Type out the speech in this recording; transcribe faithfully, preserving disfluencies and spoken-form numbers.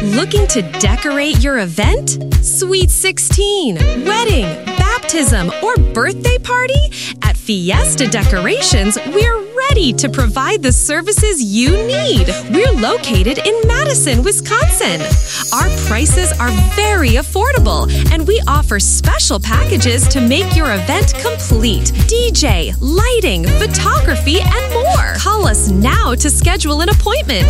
Looking to decorate your event? Sweet sixteen, wedding, baptism, or birthday party? At Fiesta Decorations, we're ready to provide the services you need. We're located in Madison, Wisconsin. Our prices are very affordable, and we offer special packages to make your event complete. D J, lighting, photography, and more. Call us now to schedule an appointment.